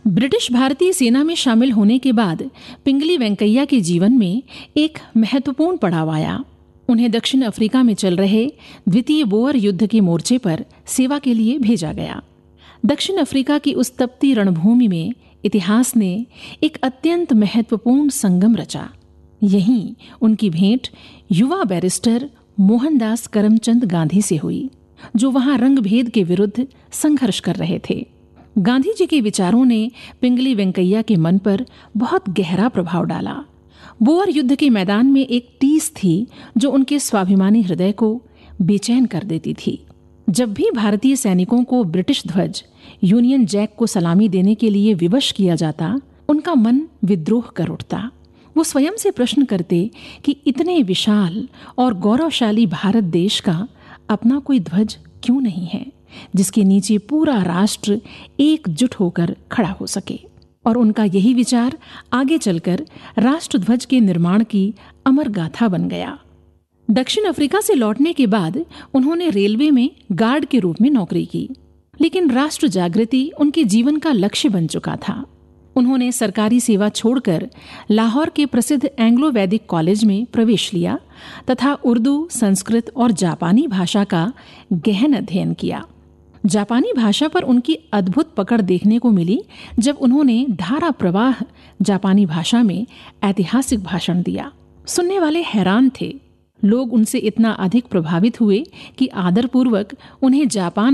British भारतीय सेना में शामिल होने के बाद पिंगली वेंकैया के जीवन में एक महत्वपूर्ण पड़ाव आया। उन्हें दक्षिण अफ्रीका में चल रहे द्वितीय बोअर युद्ध के मोर्चे पर सेवा के लिए भेजा गया। दक्षिण अफ्रीका की उस तपती रणभूमि में इतिहास ने एक अत्यंत महत्वपूर्ण संगम रचा। यहीं उनकी भेंट युवा बैरिस्टर मोहनदास करमचंद गांधी से हुई, जो वहां रंगभेद के विरुद्ध संघर्ष कर रहे थे। गांधी जी के विचारों ने पिंगली वेंकैया के मन पर बहुत गहरा प्रभाव डाला। बोअर युद्ध के मैदान में एक टीस थी जो उनके स्वाभिमानी हृदय को बेचैन कर देती थी। जब भी भारतीय सैनिकों को ब्रिटिश ध्वज यूनियन जैक को सलामी देने के लिए विवश किया जाता, उनका मन विद्रोह कर उठता। वो स्वयं से प्रश्न करते कि इतने विशाल और गौरवशाली भारत देश का अपना कोई ध्वज क्यों नहीं है, जिसके नीचे पूरा राष्ट्र एकजुट होकर खड़ा हो सके। और उनका यही विचार आगे चलकर राष्ट्रध्वज के निर्माण की अमर गाथा बन गया। दक्षिण अफ्रीका से लौटने के बाद उन्होंने रेलवे में गार्ड के रूप में नौकरी की, लेकिन राष्ट्र जागृति उनके जीवन का लक्ष्य बन चुका था। उन्होंने सरकारी सेवा छोड़कर लाहौर के प्रसिद्ध एंग्लो वैदिक कॉलेज में प्रवेश लिया तथा उर्दू, संस्कृत और जापानी भाषा का गहन अध्ययन किया। जापानी भाषा पर उनकी अद्भुत पकड़ देखने को मिली जब उन्होंने धारा प्रवाह जापानी भाषा में ऐतिहासिक भाषण दिया। सुनने वाले हैरान थे। लोग उनसे इतना अधिक प्रभावित हुए कि आदरपूर्वक उन्हें जापान